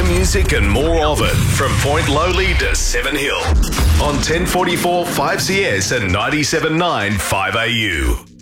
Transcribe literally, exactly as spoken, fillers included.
music and more of it from Point Lowly to Seven Hill on ten forty-four five C S and ninety-seven point nine five A U.